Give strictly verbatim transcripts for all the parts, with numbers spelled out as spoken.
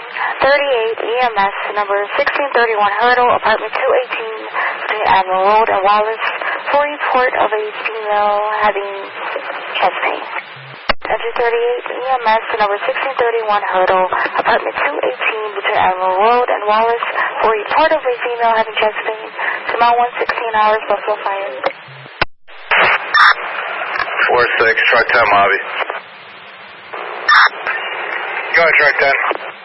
thirty-eight E M S, number sixteen thirty-one Hurdle, apartment two eighteen, between Admiral Road and Wallace, for report of a female having chest pain. Entry thirty-eight E M S, number sixteen thirty-one Hurdle, apartment two eighteen, between Admiral Road and Wallace, for report of a female having chest pain. To Mount one sixteen hours, Buffalo Fire. four six, truck ten, Mobby. Go ahead, truck ten.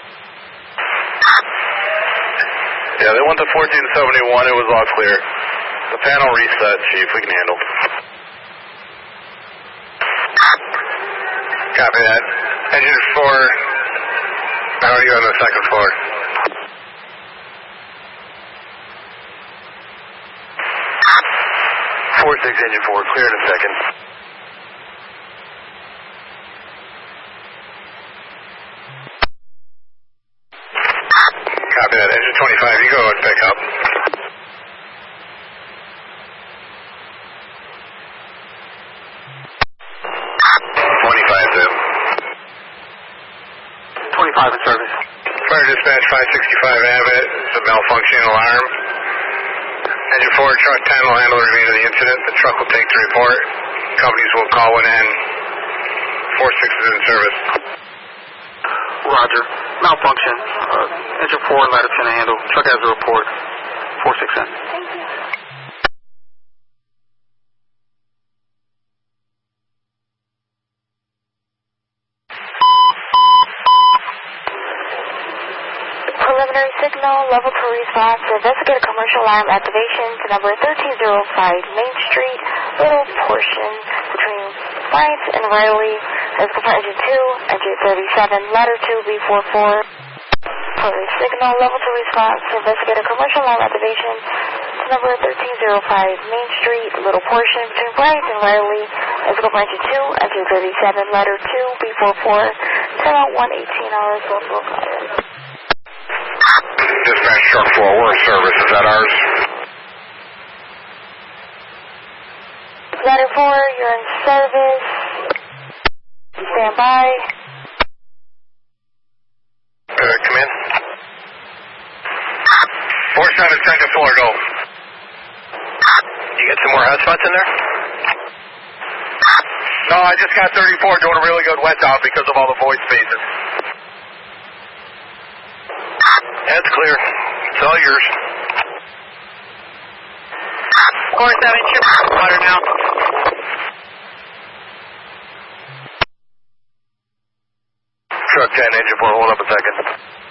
Yeah, they went to fourteen seventy-one. It was all clear. The panel reset, Chief. We can handle. Copy that. Engine four. How are you on the second floor? four six, engine four. Clear in a second. Copy that. Engine twenty-five, you go and pick up. twenty-five, Tim. twenty-five in service. Fire dispatch five sixty-five Abbott. It's a malfunctioning alarm. Engine four, truck ten will handle the remainder of the incident. The truck will take the report. Companies will call when in. four six is in service. Roger. Malfunction. Uh, engine four, ladder ten to handle. Truck has a report. four six in. Thank you. Preliminary signal, level two response, investigate a commercial alarm activation to number thirteen oh five Main Street, little portion between Bryant and Riley, as compared to two, engine thirty-seven, ladder two, B forty-four. Preliminary signal, level two response, investigate a commercial alarm activation to number thirteen oh five Main Street, little portion between Bryant and Riley, as compared to two, engine thirty-seven, ladder two, B forty-four, ten out one eighteen hours, Buffalo Fire. Dispatch truck four, we're in service. Is that ours? Ladder four, you're in service. Stand by. Uh, come in. four seven, second floor, go. You get some more hotspots in there? No, I just got thirty-four doing a really good wet down because of all the void spaces. That's clear. It's all yours. four seven, chip water now. Truck ten, engine four, hold up a second.